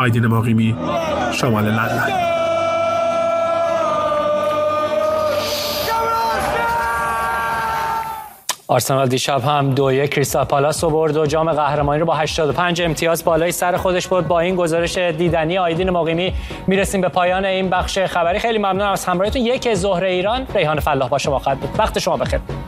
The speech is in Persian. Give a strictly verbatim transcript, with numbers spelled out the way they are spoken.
آیدین مقیمی، شمال لندن. آرسنال دیشب هم دو یک کریستال پالاس رو برد و جام قهرمانی رو با هشتاد و پنج امتیاز بالای سر خودش برد. با این گزارش دیدنی آیدین مقیمی میرسیم به پایان این بخش خبری. خیلی ممنونم از همراهیتون. یک ظهر ایران، ریحان فلاح با شما خواهد بود. وقت شما بخیر.